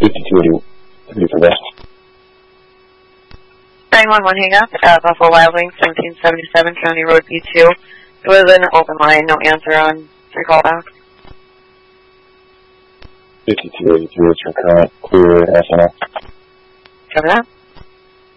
5280 for that. 911 hang up at Buffalo Wild Wings, 1777 County Road B2. It was an open line, no answer on your callback. 5283 is your current clear SNL. Cover that.